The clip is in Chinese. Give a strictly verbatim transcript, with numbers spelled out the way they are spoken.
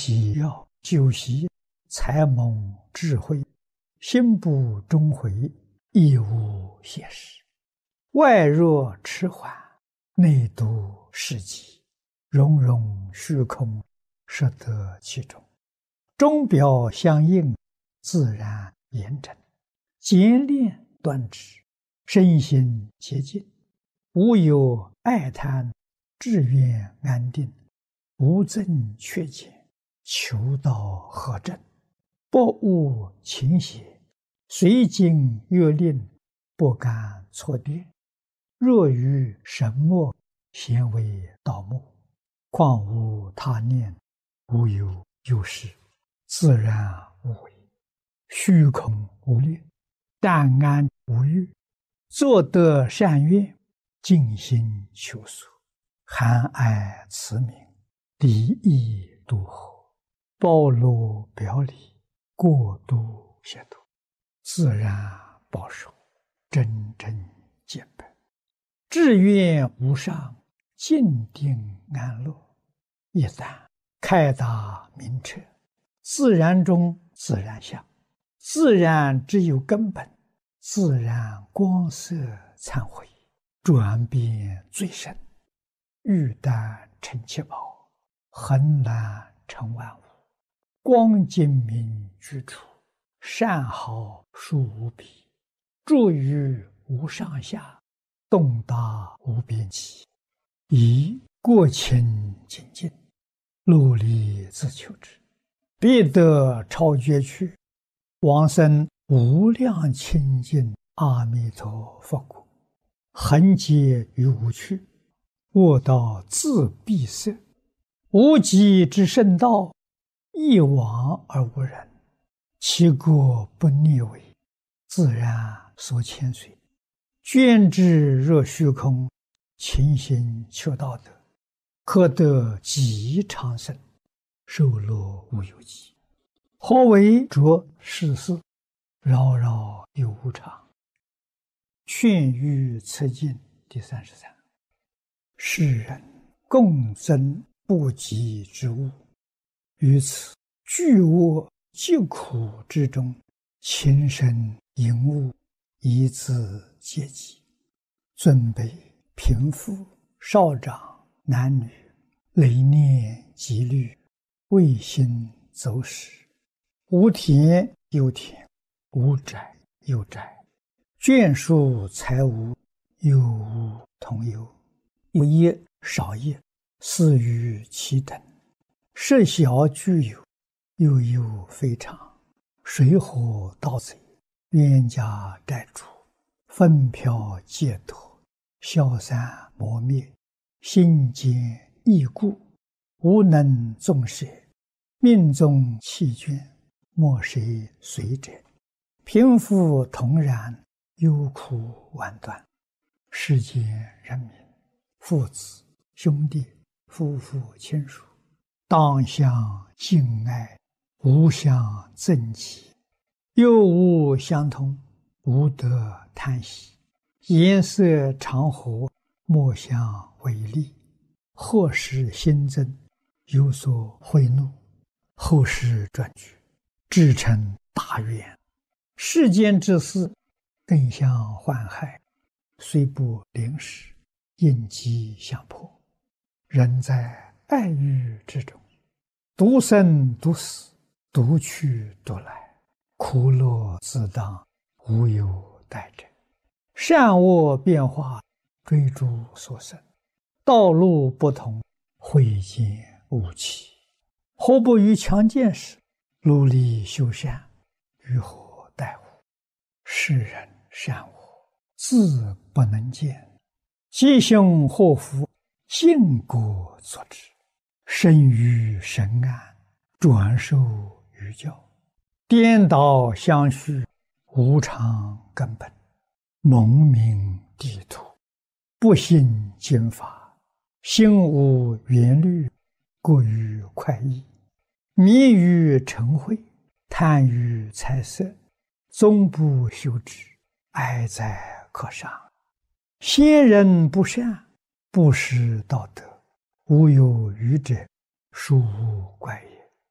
习要修习才蒙智慧，心不终回，亦无邪识。外若迟缓，内度世极，融融虚空，摄得其中。中表相应，自然严整，简练端直，身心洁净，无有爱贪，志愿安定，无增缺减，求道合正，不误情邪，随经越令，不敢错颠。若于神默，咸为道默，况无他念，无有有事，自然无为，虚空无念，淡安无欲，作得善愿，尽心求索，含爱慈悯，离意度合，包罗表里，过度协度，自然保守，真正见本，志愿无上，静定安乐。一旦开达明彻，自然中自然相，自然只有根本，自然光色忏悔，转变最深，玉丹成七宝，恒然成万物，光精明居处，善好殊无比，住于无上下，洞达无边际，以过清净净，努力自求之，必得超绝去，往生无量清净阿弥陀佛国，恒劫于无趣，卧道自闭塞，无极之圣道，一往而无人，其过不逆违，自然所牵随，捐之若虚空，勤行求道德，可得极长生，寿乐无有极。何为着世事，扰扰有无常。劝喻此经第三十三。世人共争不及之物，于此巨恶疾苦之中，情深淫恶，以自阶级，尊卑贫富少长男女，累念积虑，未心走失，无田有田，无宅有宅，眷属财物，有无同有，有业少业，似于其等，设小具有，又有非常，水火盗贼，冤家债主，纷飘戒脱，消散磨灭，心坚易故，无能纵舍，命中弃捐，莫谁随者，贫富同然，忧苦万端。世间人民，父子兄弟，夫妇亲属，当相敬爱，无相憎忌，又无相通，无得贪喜，颜色常和，莫相违逆，或使心增，有所悔怒，后世转举，至成大愿。世间之事，更相患害，虽不临时，应机相迫。人在爱欲之中，独生独死，独去独来，苦乐自当，无有待者。善恶变化，追逐所生，道路不同，慧见无期。何不于强健时，努力修善，于何待乎？世人善恶，自不能见，吉凶祸福，尽果作之。生于神安，转受于教，颠倒相续，无常根本，蒙名地土，不信经法，心无缘虑，过于快意，迷于嗔恚，贪于财色，终不修之，哀哉可伤。先人不善，不识道德，无有愚者，殊无怪